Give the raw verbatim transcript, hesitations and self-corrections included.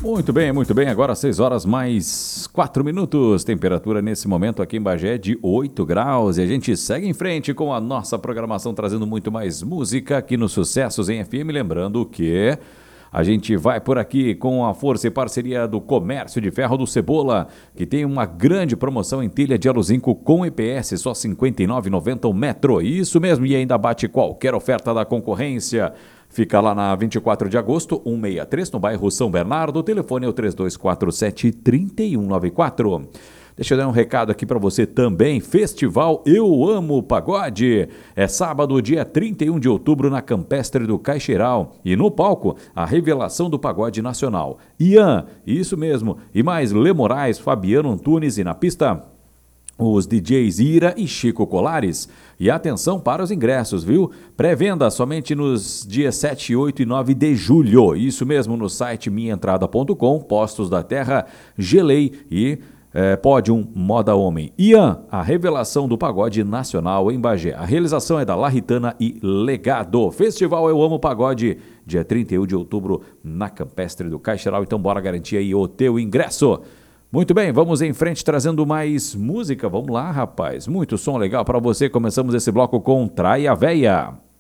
Muito bem, muito bem. Agora seis horas mais quatro minutos. Temperatura nesse momento aqui em Bagé de oito graus. E a gente segue em frente com a nossa programação, trazendo muito mais música aqui nos Sucessos em F M. Lembrando que a gente vai por aqui com a força e parceria do Comércio de Ferro do Cebola, que tem uma grande promoção em telha de aluzinco com E P S, só cinquenta e nove reais e noventa centavos o metro. Isso mesmo, e ainda bate qualquer oferta da concorrência. Fica lá na vinte e quatro de agosto, cento e sessenta e três, no bairro São Bernardo. O telefone é o três dois quatro sete, três um nove quatro. Deixa eu dar um recado aqui para você também. Festival Eu Amo Pagode. É sábado, dia trinta e um de outubro, na Campestre do Caixeiral. E no palco, a revelação do pagode nacional. Ian, isso mesmo. E mais Lê Moraes, Fabiano Antunes e na pista, os D Js Ira e Chico Colares. E atenção para os ingressos, viu? Pré-venda somente nos dias sete, oito e nove de julho. Isso mesmo, no site minha entrada ponto com, Postos da Terra, Gelei e é, Pódium Moda Homem. Ian, a revelação do pagode nacional em Bagé. A realização é da Larritana e Legado. Festival Eu Amo Pagode, dia trinta e um de outubro, na Campestre do Caixeiral. Então bora garantir aí o teu ingresso. Muito bem, vamos em frente trazendo mais música. Vamos lá, rapaz. Muito som legal para você. Começamos esse bloco com Traia Véia.